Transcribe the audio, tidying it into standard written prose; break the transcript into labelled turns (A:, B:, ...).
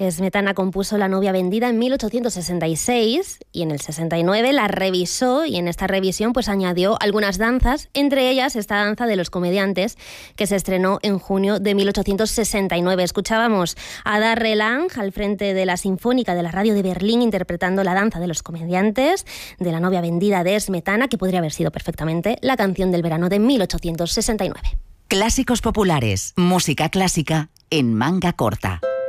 A: Smetana compuso La novia vendida en 1866 y en el 69 la revisó, y en esta revisión pues añadió algunas danzas, entre ellas esta danza de los comediantes que se estrenó en junio de 1869. Escuchábamos a Darre Lang al frente de la Sinfónica de la Radio de Berlín interpretando la danza de los comediantes de La novia vendida de Smetana, que podría haber sido perfectamente la canción del verano de 1869.
B: Clásicos populares, música clásica en manga corta.